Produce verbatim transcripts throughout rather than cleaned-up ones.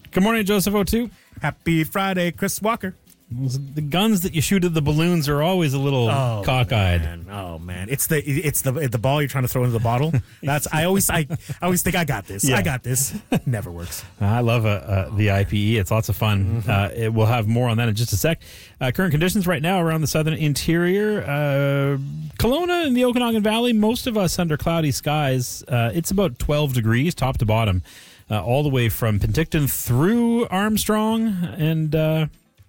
Good morning, Joseph O two. Happy Friday, Chris Walker. The guns that you shoot at the balloons are always a little Oh, cockeyed. Man. Oh man, it's the it's the the ball you're trying to throw into the bottle. That's I always I, I always think I got this. Yeah. I got this. Never works. I love uh, uh, the I P E. It's lots of fun. Mm-hmm. Uh, it, we'll have more on that in just a sec. Uh, current conditions right now around the southern interior. Uh, Kelowna and the Okanagan Valley, most of us under cloudy skies. Uh, it's about twelve degrees top to bottom, uh, all the way from Penticton through Armstrong and uh,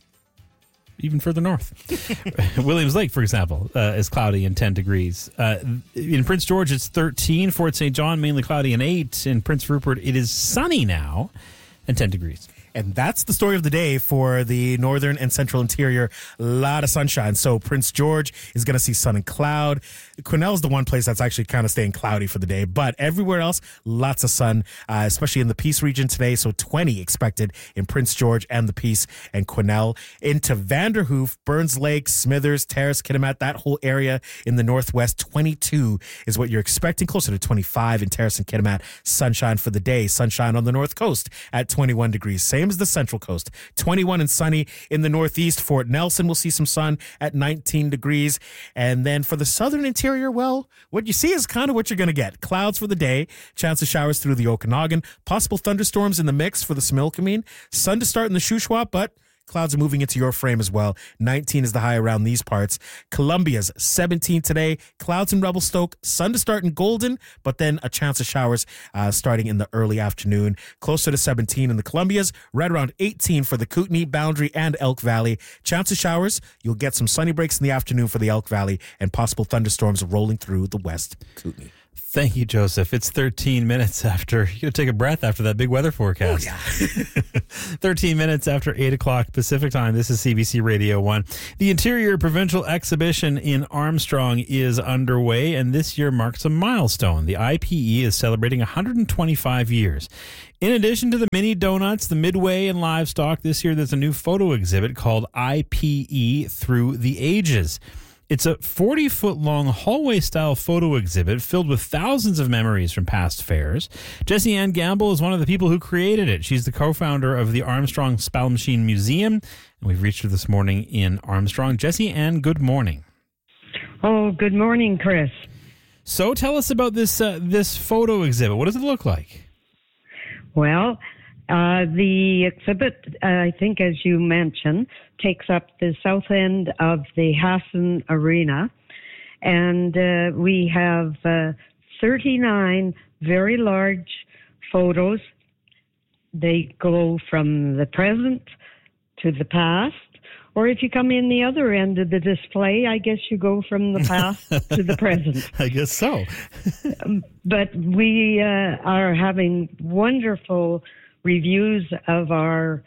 even further north. Williams Lake, for example, uh, is cloudy and ten degrees. Uh, in Prince George, it's thirteen. Fort Saint John, mainly cloudy and eight. In Prince Rupert, it is sunny now and ten degrees. And that's the story of the day for the northern and central interior. A lot of sunshine. So Prince George is going to see sun and cloud. Quesnel's the one place that's actually kind of staying cloudy for the day. But everywhere else, lots of sun, uh, especially in the Peace region today. So twenty expected in Prince George and the Peace and Quesnel. Into Vanderhoof, Burns Lake, Smithers, Terrace, Kitimat, that whole area in the northwest. twenty-two is what you're expecting. Closer to twenty-five in Terrace and Kitimat. Sunshine for the day. Sunshine on the north coast at twenty-one degrees. Same as the central coast. twenty-one and sunny in the northeast. Fort Nelson will see some sun at nineteen degrees. And then for the southern interior, well, what you see is kind of what you're going to get. Clouds for the day. Chance of showers through the Okanagan. Possible thunderstorms in the mix for the Similkameen. Sun to start in the Shuswap, but clouds are moving into your frame as well. nineteen is the high around these parts. Columbia's seventeen today. Clouds in Revelstoke. Sun to start in Golden, but then a chance of showers uh, starting in the early afternoon. Closer to seventeen in the Columbias. Right around eighteen for the Kootenay, Boundary, and Elk Valley. Chance of showers. You'll get some sunny breaks in the afternoon for the Elk Valley and possible thunderstorms rolling through the West Kootenay. Thank you, Joseph. It's thirteen minutes after. You got to take a breath after that big weather forecast. Oh, yeah. thirteen minutes after eight o'clock Pacific time. This is C B C Radio one. The Interior Provincial Exhibition in Armstrong is underway, and this year marks a milestone. The I P E is celebrating one hundred twenty-five years. In addition to the mini donuts, the Midway, and livestock, this year there's a new photo exhibit called I P E Through the Ages. It's a forty-foot-long hallway-style photo exhibit filled with thousands of memories from past fairs. Jessie Ann Gamble is one of the people who created it. She's the co-founder of the Armstrong Spalmachine Museum, and we've reached her this morning in Armstrong. Jessie Ann, good morning. Oh, good morning, Chris. So tell us about this uh, this photo exhibit. What does it look like? Well, uh, the exhibit, uh, I think, as you mentioned, takes up the south end of the Hassan Arena. And uh, we have uh, thirty-nine very large photos. They go from the present to the past. Or if you come in the other end of the display, I guess you go from the past to the present. I guess so. But we uh, are having wonderful reviews of our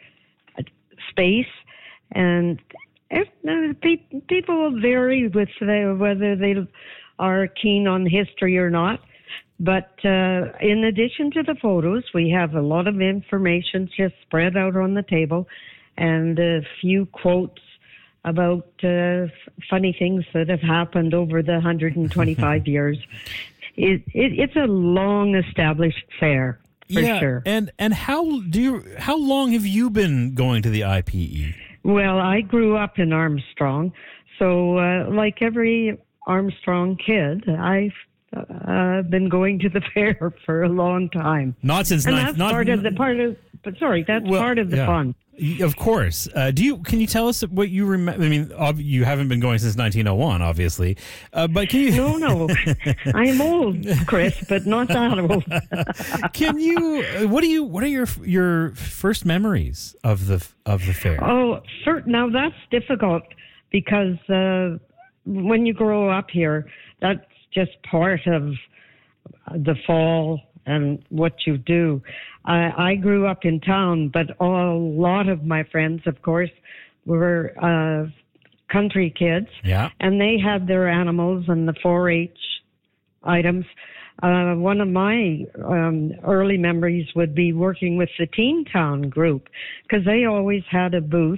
space, and if, uh, pe- people will vary with the, whether they are keen on history or not. But uh, in addition to the photos, we have a lot of information just spread out on the table, and a few quotes about uh, funny things that have happened over the one hundred twenty-five years. It, it, it's a long-established fair, for yeah, sure. And and how do you? How long have you been going to the I P E? Well, I grew up in Armstrong, so uh, like every Armstrong kid, I've uh, been going to the fair for a long time. Not since and ninth, that's not, part of the part of. But sorry, that's well, part of the yeah. fun. Of course. Uh, do you? Can you tell us what you remember? I mean, ob- you haven't been going since nineteen oh one, obviously. Uh, but can you? No, no, I'm old, Chris, but not that old. Can you? Uh, what do you? What are your your first memories of the of the fair? Oh, cert- now that's difficult because uh, when you grow up here, that's just part of the fall and what you do. I, I grew up in town, but a lot of my friends, of course, were uh, country kids. Yeah. And they had their animals and the four H items. Uh, one of my um, early memories would be working with the Teen Town group, because they always had a booth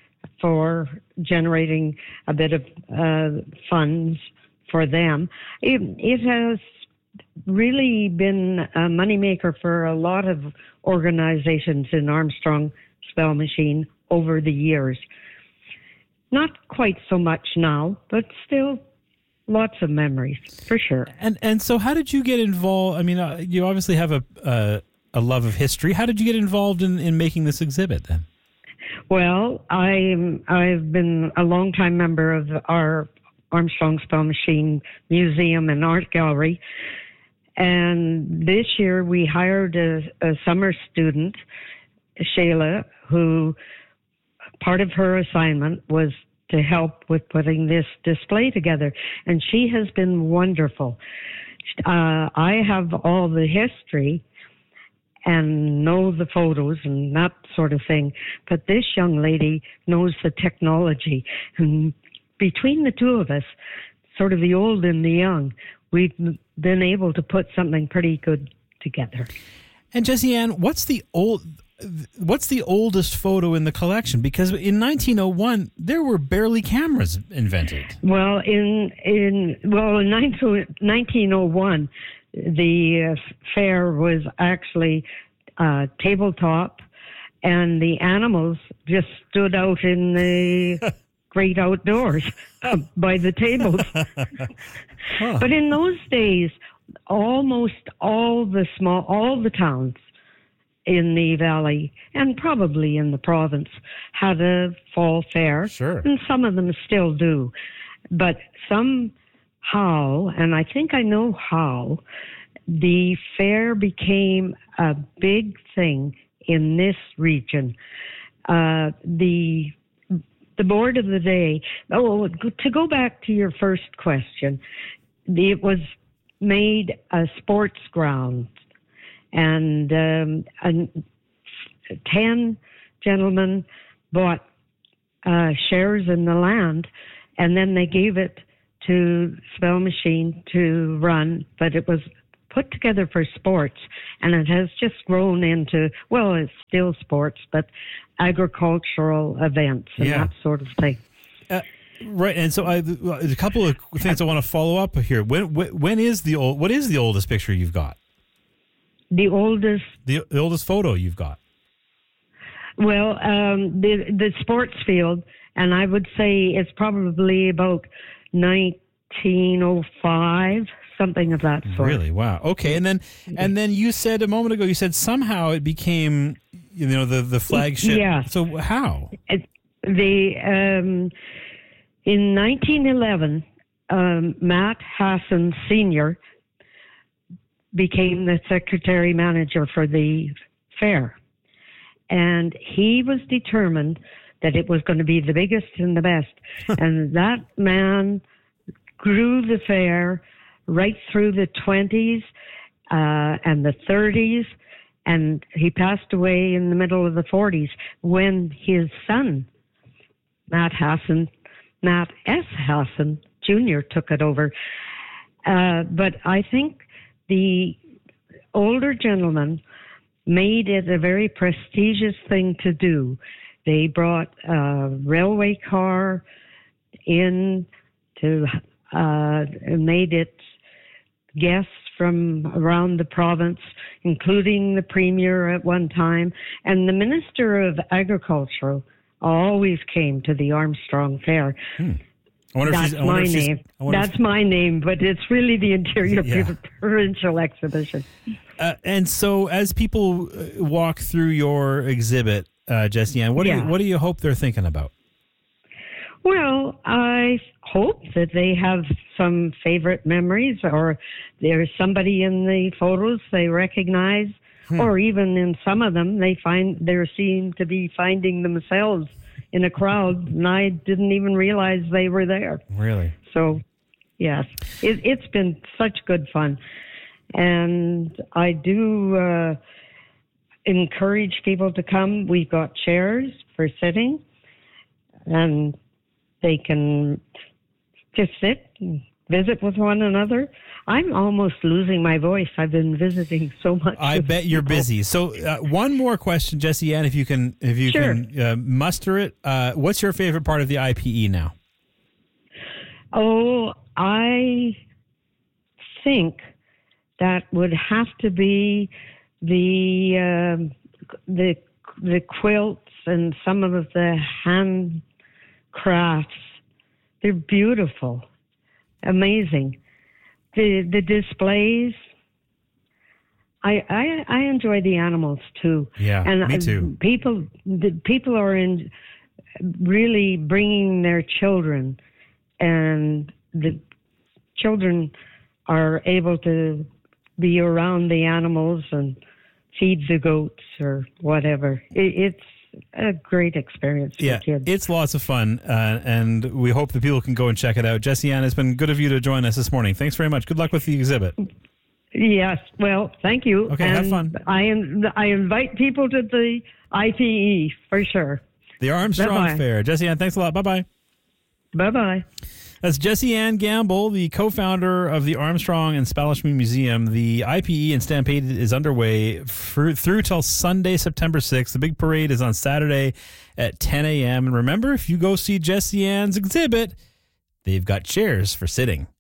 for generating a bit of uh, funds for them. It, it has really been a moneymaker for a lot of organizations in Armstrong Spell Machine over the years. Not quite so much now, but still lots of memories, for sure. And and so how did you get involved? I mean, uh, you obviously have a uh, a love of history. How did you get involved in, in making this exhibit then? Well, I'm, I've been a longtime member of our Armstrong Spell Machine Museum and Art Gallery. And this year we hired a, a summer student, Shayla, who part of her assignment was to help with putting this display together. And she has been wonderful. Uh, I have all the history and know the photos and that sort of thing. But this young lady knows the technology. And between the two of us, sort of the old and the young, we've been able to put something pretty good together. And Jessie Ann, what's the old... What's the oldest photo in the collection? Because in nineteen oh one, there were barely cameras invented. Well, in in well in nineteen oh one, the uh, fair was actually uh, tabletop, and the animals just stood out in the great outdoors by the tables. Huh. But in those days, almost all the small, all the towns in the valley and probably in the province had a fall fair. Sure. And some of them still do. But somehow, and I think I know how, the fair became a big thing in this region. Uh, the the board of the day, oh, to go back to your first question, it was made a sports ground. And um, and ten gentlemen bought uh, shares in the land, and then they gave it to Spell Machine to run, but it was put together for sports, and it has just grown into, well, it's still sports, but agricultural events and yeah. that sort of thing. Uh, right, and so I, a couple of things I want to follow up here. When, when when is the old? What is the oldest picture you've got? The oldest, the, the oldest photo you've got. Well, um, the the sports field, and I would say it's probably about nineteen oh five, something of that sort. Really? Wow. Okay, and then and then you said a moment ago, you said somehow it became, you know, the the flagship. Yeah. So how? It, the um, in nineteen eleven, um, Matt Hassan Senior became the secretary manager for the fair. And he was determined that it was going to be the biggest and the best. And that man grew the fair right through the twenties uh, and the thirties. And he passed away in the middle of the forties when his son, Matt Hassan, Matt S. Hassan Junior took it over. Uh, but I think the older gentlemen made it a very prestigious thing to do. They brought a railway car in to uh, made it guests from around the province, including the premier at one time, and the Minister of Agriculture always came to the Armstrong Fair. Hmm. I wonder That's if she's, I wonder my if she's, name. I wonder That's if, my name, but it's really the Interior Yeah. Provincial Exhibition. uh, and so, as people uh, walk through your exhibit, uh, Jessie Ann, what Yeah. do you, what do you hope they're thinking about? Well, I hope that they have some favorite memories, or there's somebody in the photos they recognize, hmm. or even in some of them they find they seem to be finding themselves in a crowd, and I didn't even realize they were there. Really? So, yes, it, it's been such good fun. And I do uh, encourage people to come. We've got chairs for sitting, and they can just sit and visit with one another. I'm almost losing my voice. I've been visiting so much. I bet you're people. busy. So, uh, one more question, Jessie Ann, if you can, if you Sure. can uh, muster it. Uh, what's your favorite part of the I P E now? Oh, I think that would have to be the um the the quilts and some of the hand crafts. They're beautiful, amazing. The the displays. I, I I enjoy the animals too. Yeah, and me too. People the people are in really bringing their children, and the children are able to be around the animals and feed the goats or whatever. It, it's a great experience for Yeah, kids. it's lots of fun, uh, and we hope that people can go and check it out. Jessie Ann, it's been good of you to join us this morning. Thanks very much. Good luck with the exhibit. Yes, well, thank you. Okay, and have fun. I I invite people to the I P E for sure. The Armstrong Bye-bye. Fair. Jessie Ann, thanks a lot. Bye-bye. Bye-bye. That's Jessie Ann Gamble, the co-founder of the Armstrong and Spallishme Museum. The I P E in Stampede is underway for, through till Sunday, September sixth. The big parade is on Saturday at ten a.m. And remember, if you go see Jessie Ann's exhibit, they've got chairs for sitting.